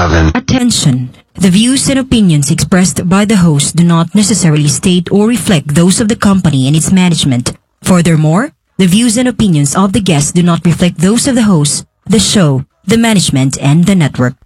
7. Attention! The views and opinions expressed by the host do not necessarily state or reflect those of the company and its management. Furthermore, the views and opinions of the guests do not reflect those of the host, the show, the management, and the network.